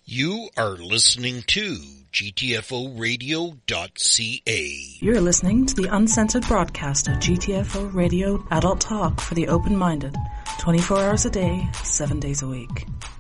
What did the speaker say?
You are listening to GTFORadio.ca. You're listening to the uncensored broadcast of GTFO Radio, adult talk for the open-minded, 24 hours a day, 7 days a week.